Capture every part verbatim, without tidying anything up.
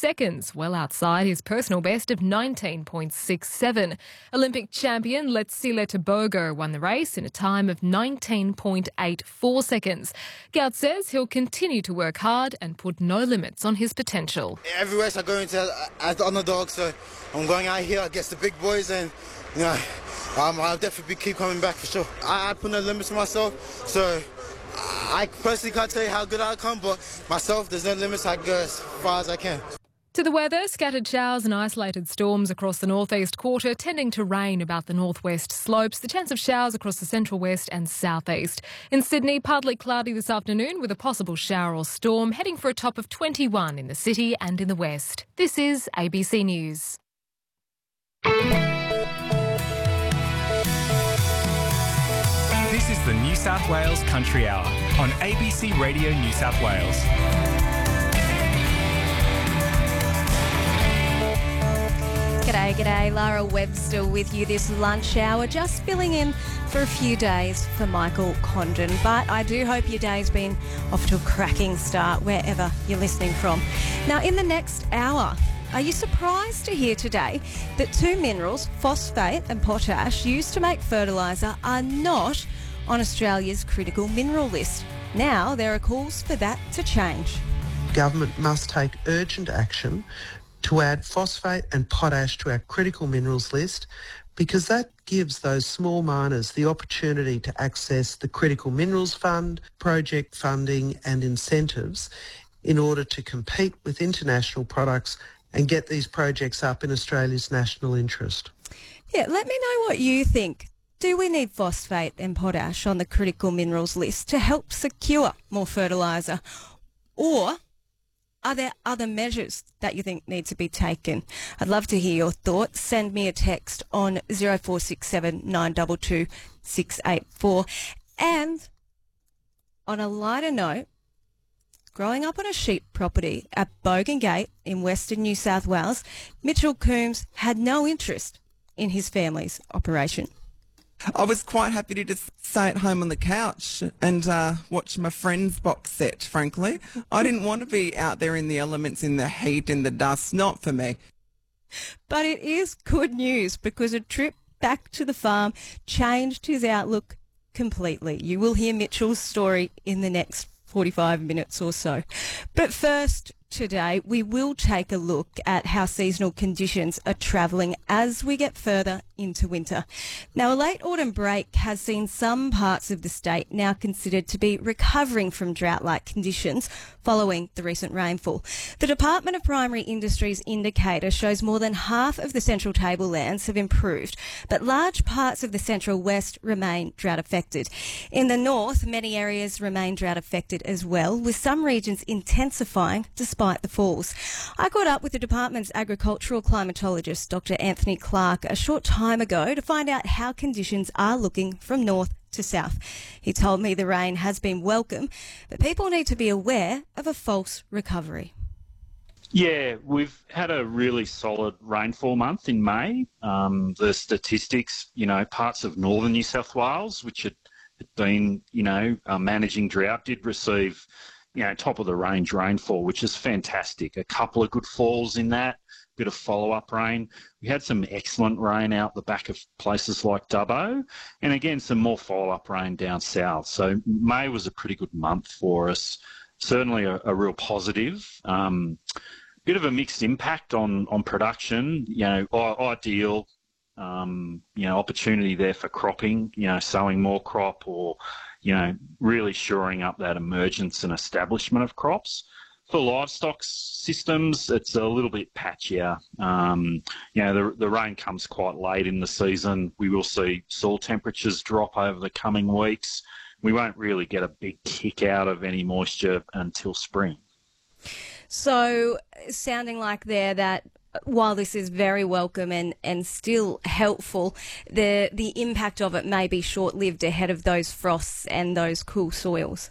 seconds, well outside his personal best of nineteen point six seven. Olympic champion Letsile Tebogo won the race in a time of nineteen point eight four seconds. Gout says he'll continue to work hard and put no limits on his potential. Every race I go into as the underdog, so I'm going out here against the big boys, and you know, um, I'll definitely keep coming back for sure. I, I put no limits on myself, so I personally can't tell you how good I'll come, but myself, there's no limits. I go as far as I can. To the weather, scattered showers and isolated storms across the northeast quarter, tending to rain about the northwest slopes. The chance of showers across the central west and southeast. In Sydney, partly cloudy this afternoon with a possible shower or storm, heading for a top of twenty-one in the city and in the west. This is A B C News. This is the New South Wales Country Hour on A B C Radio New South Wales. G'day, g'day. Lara Webster with you this lunch hour, just filling in for a few days for Michael Condon. But I do hope your day's been off to a cracking start wherever you're listening from. Now, in the next hour, are you surprised to hear today that two minerals, phosphate and potash, used to make fertiliser are not on Australia's critical mineral list? Now there are calls for that to change. Government must take urgent action to add phosphate and potash to our critical minerals list, because that gives those small miners the opportunity to access the Critical Minerals Fund, project funding and incentives in order to compete with international products and get these projects up in Australia's national interest. Yeah, let me know what you think. Do we need phosphate and potash on the critical minerals list to help secure more fertiliser? Or are there other measures that you think need to be taken? I'd love to hear your thoughts. Send me a text on zero four six seven nine two two six eight four. And on a lighter note, growing up on a sheep property at Bogan Gate in Western New South Wales, Mitchell Coombs had no interest in his family's operation. I was quite happy to just stay at home on the couch and uh, watch my friend's box set, frankly. I didn't want to be out there in the elements, in the heat, in the dust. Not for me. But it is good news, because a trip back to the farm changed his outlook completely. You will hear Mitchell's story in the next forty-five minutes or so. But first, today, we will take a look at how seasonal conditions are travelling as we get further into winter. Now, a late autumn break has seen some parts of the state now considered to be recovering from drought-like conditions following the recent rainfall. The Department of Primary Industries indicator shows more than half of the central tablelands have improved, but large parts of the central west remain drought-affected. In the north, many areas remain drought-affected as well, with some regions intensifying despite the falls. I caught up with the department's agricultural climatologist, Doctor Anthony Clark, a short time ago to find out how conditions are looking from north to south. He told me the rain has been welcome, but people need to be aware of a false recovery. Yeah, we've had a really solid rainfall month in May. Um, the statistics, you know, parts of northern New South Wales, which had, had been, you know, uh, managing drought, did receive, you know, top of the range rainfall, which is fantastic. A couple of good falls in that, bit of follow-up rain. We had some excellent rain out the back of places like Dubbo, and again, some more follow-up rain down south. So May was a pretty good month for us. Certainly a, a real positive. Um, bit of a mixed impact on, on production, you know, ideal, um, you know, opportunity there for cropping, you know, sowing more crop or, you know, really shoring up that emergence and establishment of crops. For livestock systems, it's a little bit patchier. Um, you know, the, the rain comes quite late in the season. We will see soil temperatures drop over the coming weeks. We won't really get a big kick out of any moisture until spring. So, sounding like there that while this is very welcome and, and still helpful, the the impact of it may be short-lived ahead of those frosts and those cool soils.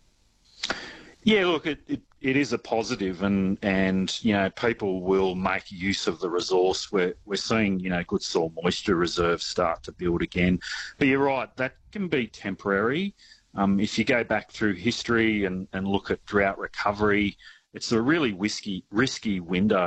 Yeah, look, it, it, it is a positive, and, and, you know, people will make use of the resource. We're, we're seeing, you know, good soil moisture reserves start to build again. But you're right, that can be temporary. Um, if you go back through history and, and look at drought recovery, it's a really risky, risky window.